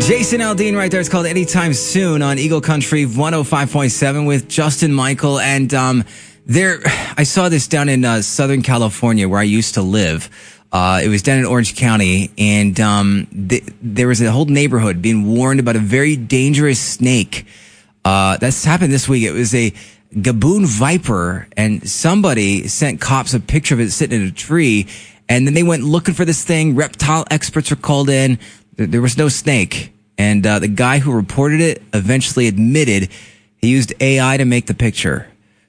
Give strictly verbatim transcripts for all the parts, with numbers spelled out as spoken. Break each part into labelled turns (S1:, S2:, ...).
S1: Jason Aldean right there. It's called Anytime Soon on Eagle Country one oh five point seven with Justin Michael. And um, there, I saw this down in uh, Southern California where I used to live. Uh, it was down in Orange County, and um, th- there was a whole neighborhood being warned about a very dangerous snake. Uh, that's happened this week. It was a Gaboon viper, and somebody sent cops a picture of it sitting in a tree, and then they went looking for this thing. Reptile experts were called in. There, there was no snake, and uh, the guy who reported it eventually admitted he used A I to make the picture.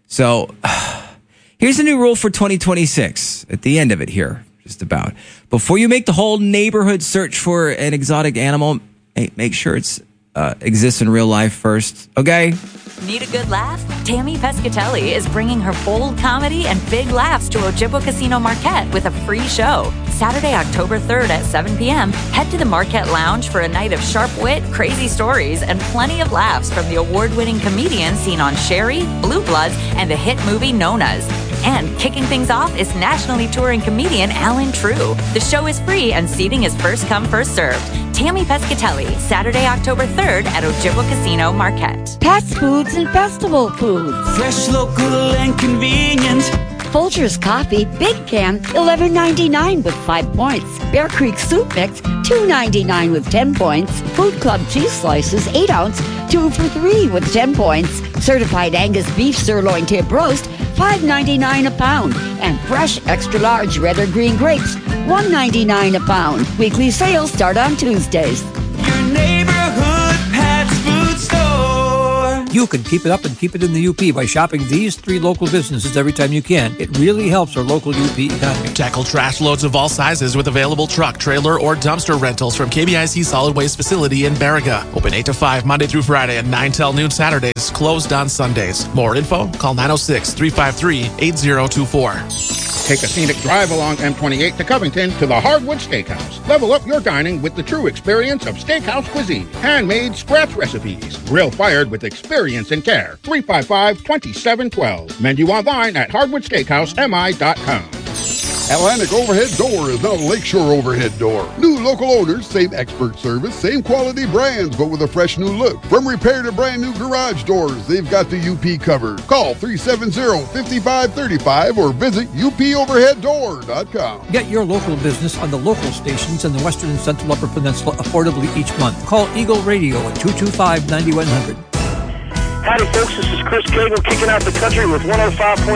S1: So uh, here's a new rule for twenty twenty-six at the end of it here. Just about. Before you make the whole neighborhood search for an exotic animal, hey, make sure it's uh, exists in real life first. Okay?
S2: Need a good laugh? Tammy Pescatelli is bringing her bold comedy and big laughs to Ojibwa Casino Marquette with a free show. Saturday, October third at seven p.m., head to the Marquette Lounge for a night of sharp wit, crazy stories, and plenty of laughs from the award-winning comedians seen on Sherry, Blue Bloods, and the hit movie Nonas. And kicking things off is nationally touring comedian Alan True. The show is free and seating is first come, first served. Tammy Pescatelli, Saturday, October third at Ojibwa Casino Marquette.
S3: Pat's Foods and Festival Foods.
S4: Fresh, local, and convenient.
S3: Folgers Coffee, big can, eleven ninety-nine with five points. Bear Creek Soup Mix, two ninety-nine with ten points. Food Club Cheese Slices, eight ounce, two for three with ten points. Certified Angus Beef Sirloin Tip Roast, five ninety-nine a pound. And fresh extra large red or green grapes, one ninety-nine a pound. Weekly sales start on Tuesdays.
S4: Your neighborhood Pat's Food Store.
S5: You can keep it up and keep it in the U P by shopping these three local businesses every time you can. It really helps our local U P economy.
S6: Tackle trash loads of all sizes with available truck, trailer, or dumpster rentals from K B I C Solid Waste Facility in Baraga. Open eight to five Monday through Friday and nine till noon Saturdays. Closed on Sundays. More info? Call nine oh six, three five three, eight oh two four.
S7: Take a scenic drive along M twenty-eight to Covington to the Hardwood Steakhouse. Level up your dining with the true experience of steakhouse cuisine. Handmade scratch recipes. Grill fired with experience and care. three five five, two seven one two. Menu online at hardwood steakhouse m i dot com.
S8: Atlantic Overhead Door is now Lakeshore Overhead Door. New local owners, same expert service, same quality brands, but with a fresh new look. From repair to brand new garage doors, they've got the U P covered. Call three seven zero, five five three five or visit u p overhead door dot com.
S5: Get your local business on the local stations in the Western and Central Upper Peninsula affordably each month. Call Eagle Radio at two two five, nine one zero zero.
S9: Howdy, folks. This is Chris Cagle kicking out the country with one oh five point